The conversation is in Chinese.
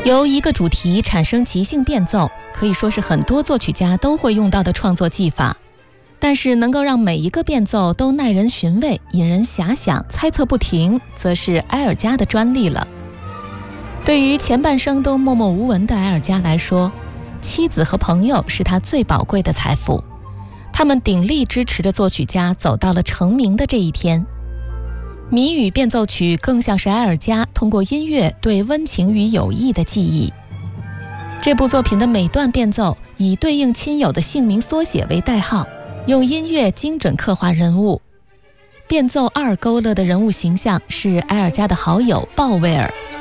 由一个主题产生即兴变奏，可以说是很多作曲家都会用到的创作技法。但是能够让每一个变奏都耐人寻味、引人遐想、猜测不停，则是埃尔加的专利了。对于前半生都默默无闻的埃尔加来说，妻子和朋友是他最宝贵的财富，他们鼎力支持着作曲家走到了成名的这一天。谜语变奏曲更像是埃尔加通过音乐对温情与友谊的记忆。这部作品的每段变奏以对应亲友的姓名缩写为代号，用音乐精准刻画人物。变奏2勾勒的人物形象是埃尔加的好友鲍威尔，